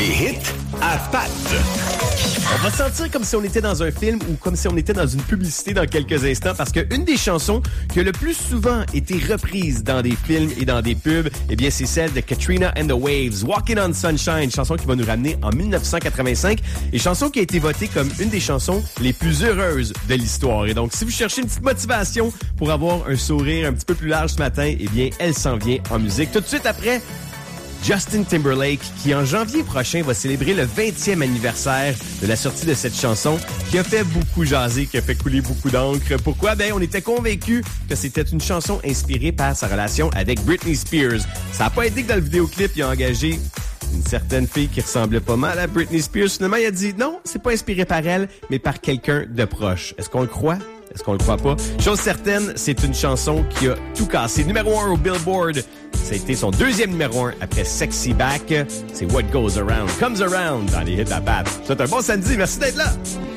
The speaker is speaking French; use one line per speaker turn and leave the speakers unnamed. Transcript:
Les hits à Pat.
On va se sentir comme si on était dans un film ou comme si on était dans une publicité dans quelques instants parce qu'une des chansons qui a le plus souvent été reprise dans des films et dans des pubs, eh bien, c'est celle de Katrina and the Waves, Walking on Sunshine, chanson qui va nous ramener en 1985 et chanson qui a été votée comme une des chansons les plus heureuses de l'histoire. Et donc, si vous cherchez une petite motivation pour avoir un sourire un petit peu plus large ce matin, eh bien, elle s'en vient en musique. Tout de suite après, Justin Timberlake, qui en janvier prochain va célébrer le 20e anniversaire de la sortie de cette chanson, qui a fait beaucoup jaser, qui a fait couler beaucoup d'encre. Pourquoi? Ben, on était convaincus que c'était une chanson inspirée par sa relation avec Britney Spears. Ça n'a pas aidé que dans le vidéoclip, il a engagé une certaine fille qui ressemblait pas mal à Britney Spears. Finalement, il a dit non, c'est pas inspiré par elle, mais par quelqu'un de proche. Est-ce qu'on le croit? Est-ce qu'on le croit pas? Chose certaine, c'est une chanson qui a tout cassé. Numéro 1 au Billboard. Ça a été son deuxième numéro 1 après Sexy Back. C'est What Goes Around Comes Around dans les hits à Pat. C'est un bon samedi. Merci d'être là.